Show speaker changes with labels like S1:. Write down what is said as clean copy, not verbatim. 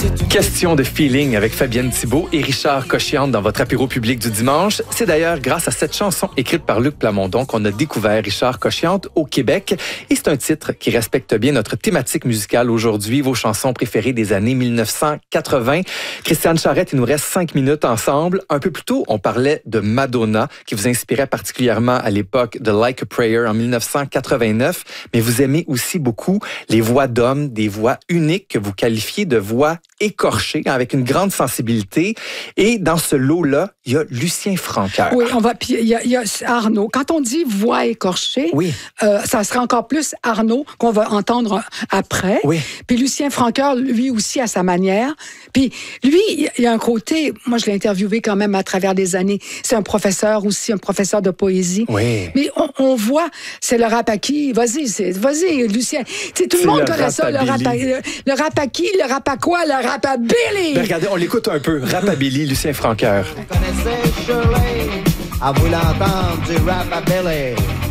S1: Question de feeling avec Fabienne Thibault et Richard Cochiante dans votre apéro public du dimanche. C'est d'ailleurs grâce à cette chanson écrite par Luc Plamondon qu'on a découvert Richard Cochiante au Québec. Et c'est un titre qui respecte bien notre thématique musicale aujourd'hui, vos chansons préférées des années 1980. Christiane Charrette, il nous reste 5 minutes ensemble. Un peu plus tôt, on parlait de Madonna, qui vous inspirait particulièrement à l'époque de Like a Prayer en 1989. Mais vous aimez aussi beaucoup les voix d'hommes, des voix uniques que vous qualifiez de voix écorchées, avec une grande sensibilité. Et dans ce lot-là, il y a Lucien Francoeur.
S2: Oui, puis il y a Arnaud. Quand on dit voix écorchée,
S1: oui.
S2: Ça sera encore plus Arnaud qu'on va entendre après.
S1: Oui.
S2: Puis Lucien Francoeur, lui aussi, à sa manière. Puis lui, il y a un côté, moi je l'ai interviewé quand même à travers des années, c'est un professeur aussi, un professeur de poésie.
S1: Oui.
S2: Mais on voit, c'est le rap à qui? Vas-y, Lucien. T'sais, tout le monde connaît ça, le rap à qui, le rap à quoi, le rap à Billy.
S1: Ben regardez, on l'écoute un peu. Rap à Billy, Lucien Francoeur.
S3: Vous connaissez Shirley, à vous l'entendre du rap à Billy.